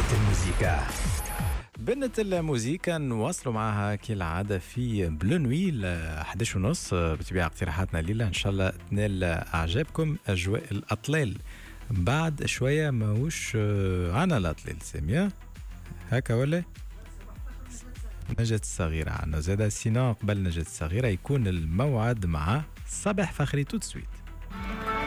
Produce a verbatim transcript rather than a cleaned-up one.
الموسيقى. بنة الموسيقى نواصلوا معها كالعادة في بلو نوي أحد عشر ونص بتبيع اقتراحاتنا الليلة إن شاء الله تنال أعجابكم أجواء الأطلال. بعد شوية ماهوش عنا الأطلال سامية هكا ولا نجاة الصغيرة عنا زادة سينا قبل نجاة الصغيرة يكون الموعد مع صباح فخري توت سويت.